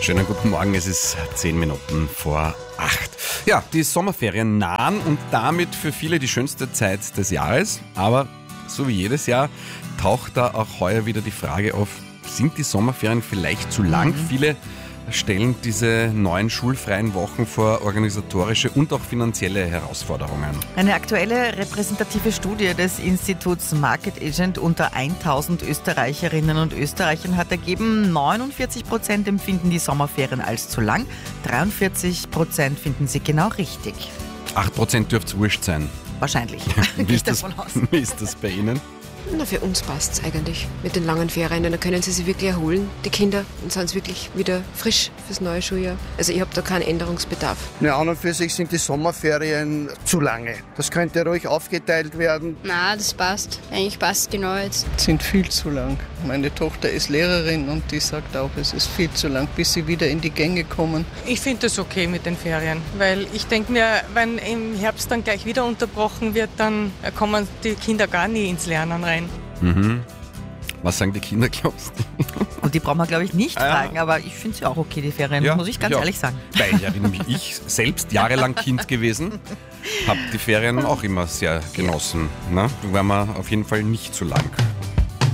Schönen guten Morgen, es ist 10 Minuten vor 8. Ja, die Sommerferien nahen und damit für viele die schönste Zeit des Jahres. Aber so wie jedes Jahr taucht da auch heuer wieder die Frage auf, sind die Sommerferien vielleicht zu lang? Viele stellen diese neuen schulfreien Wochen vor organisatorische und auch finanzielle Herausforderungen. Eine aktuelle repräsentative Studie des Instituts Market Agent unter 1000 Österreicherinnen und Österreichern hat ergeben, 49% empfinden die Sommerferien als zu lang, 43% finden sie genau richtig. 8% dürfte es wurscht sein. Wahrscheinlich. Wie ist das bei Ihnen? Na, für uns passt es eigentlich mit den langen Ferien. Da können sie sich wirklich erholen, die Kinder, und sind wirklich wieder frisch fürs neue Schuljahr. Also ich habe da keinen Änderungsbedarf. Ja, an und für sich sind die Sommerferien zu lange. Das könnte ruhig aufgeteilt werden. Na, das passt. Eigentlich passt genau jetzt. Sind viel zu lang. Meine Tochter ist Lehrerin und die sagt auch, es ist viel zu lang, bis sie wieder in die Gänge kommen. Ich finde das okay mit den Ferien, weil ich denke mir, wenn im Herbst dann gleich wieder unterbrochen wird, dann kommen die Kinder gar nie ins Lernen rein. Mhm. Was sagen die Kinder, glaubst du? Und die brauchen wir, glaube ich, nicht fragen, aber ich finde sie auch okay, die Ferien, muss ich ganz ehrlich sagen. Weil ja, bin nämlich ich selbst jahrelang Kind gewesen, habe die Ferien auch immer sehr genossen. Ne? Waren wir auf jeden Fall nicht zu lang.